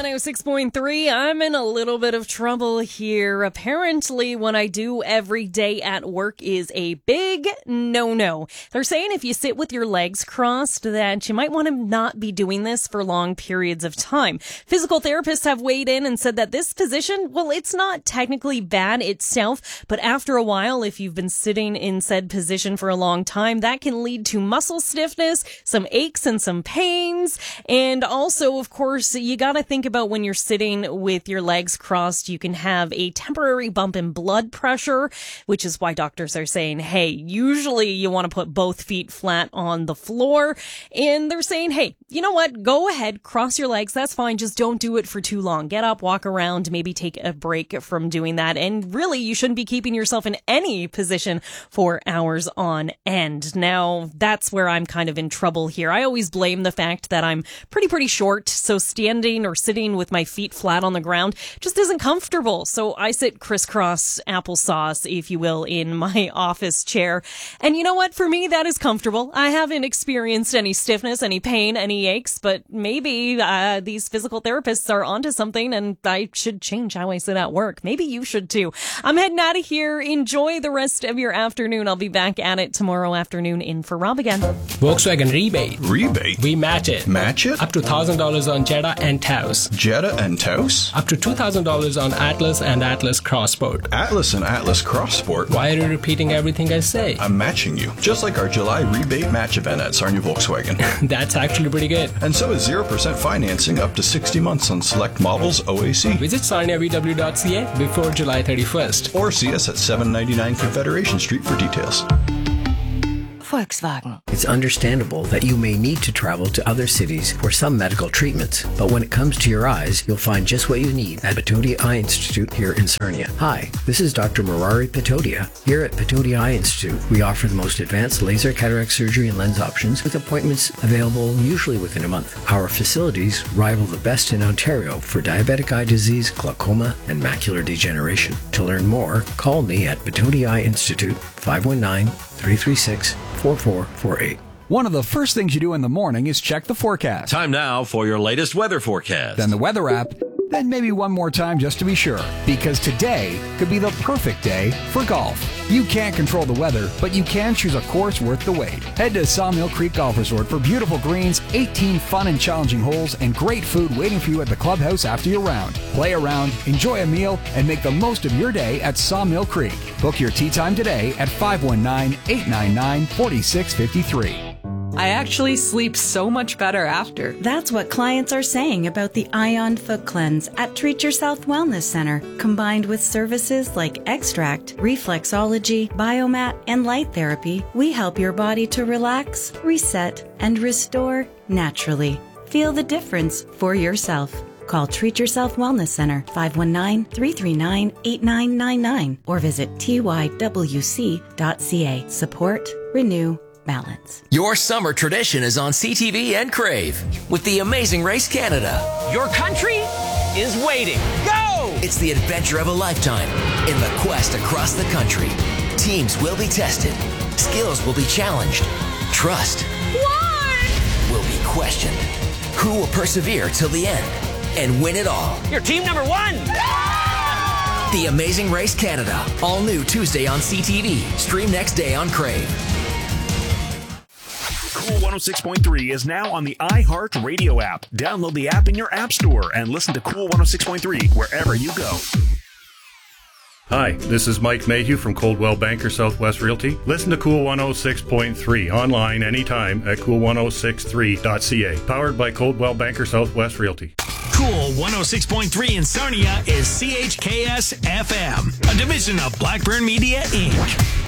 106.3. I'm in a little bit of trouble here. Apparently, what I do every day at work is a big no-no. They're saying if you sit with your legs crossed, that you might want to not be doing this for long periods of time. Physical therapists have weighed in and said that this position, well, it's not technically bad itself, but after a while, if you've been sitting in said position for a long time, that can lead to muscle stiffness, some aches and some pains, and also, of course, you got to think about when you're sitting with your legs crossed, you can have a temporary bump in blood pressure, which is why doctors are saying, hey, usually you want to put both feet flat on the floor. And they're saying, hey, you know what? Go ahead, cross your legs. That's fine. Just don't do it for too long. Get up, walk around, maybe take a break from doing that. And really, you shouldn't be keeping yourself in any position for hours on end. Now, that's where I'm kind of in trouble here. I always blame the fact that I'm pretty short, so standing or sitting with my feet flat on the ground just isn't comfortable. So I sit crisscross applesauce, if you will, in my office chair. And you know what? For me, that is comfortable. I haven't experienced any stiffness, any pain, any aches, but maybe these physical therapists are onto something and I should change how I sit at work. Maybe you should too. I'm heading out of here. Enjoy the rest of your afternoon. I'll be back at it tomorrow afternoon. In for Rob again. Volkswagen rebate. Rebate? We match it. Match it? Up to $1,000 on Jetta and Taos. Jetta and Taos? Up to $2,000 on Atlas and Atlas Crossport. Atlas and Atlas Crossport? Why are you repeating everything I say? I'm matching you. Just like our July rebate match event at Sarnia Volkswagen. That's actually pretty good. And so is 0% financing up to 60 months on select models OAC. Visit sarniavw.ca before July 31st. Or see us at 799 Confederation Street for details. Volkswagen. It's understandable that you may need to travel to other cities for some medical treatments, but when it comes to your eyes, you'll find just what you need at Patodia Eye Institute here in Sarnia. Hi, this is Dr. Murari Patodia. Here at Patodia Eye Institute, we offer the most advanced laser cataract surgery and lens options with appointments available usually within a month. Our facilities rival the best in Ontario for diabetic eye disease, glaucoma, and macular degeneration. To learn more, call me at Patodia Eye Institute, 519-336-4448. One of the first things you do in the morning is check the forecast. Time now for your latest weather forecast. Then the weather app, then maybe one more time just to be sure. Because today could be the perfect day for golf. You can't control the weather, but you can choose a course worth the wait. Head to Sawmill Creek Golf Resort for beautiful greens, 18 fun and challenging holes, and great food waiting for you at the clubhouse after your round. Play around, enjoy a meal, and make the most of your day at Sawmill Creek. Book your tee time today at 519-899-4653. I actually sleep so much better after. That's what clients are saying about the Ion Foot Cleanse at Treat Yourself Wellness Center. Combined with services like extract, reflexology, biomat, and light therapy, we help your body to relax, reset, and restore naturally. Feel the difference for yourself. Call Treat Yourself Wellness Center, 519-339-8999, or visit tywc.ca. Support, renew, balance. Your summer tradition is on CTV and Crave with the Amazing Race Canada. Your country is waiting. Go! It's the adventure of a lifetime in the quest across the country. Teams will be tested. Skills will be challenged. Trust will be questioned. Who will persevere till the end and win it all? You're team number one! The Amazing Race Canada. All new Tuesday on CTV. Stream next day on Crave. Cool 106.3 is now on the iHeart Radio app. Download the app in your app store and listen to Cool 106.3 wherever you go. Hi, this is Mike Mayhew from Coldwell Banker Southwest Realty. Listen to Cool 106.3 online anytime at cool1063.ca. Powered by Coldwell Banker Southwest Realty. Cool 106.3 in Sarnia is CHKS FM, a division of Blackburn Media, Inc.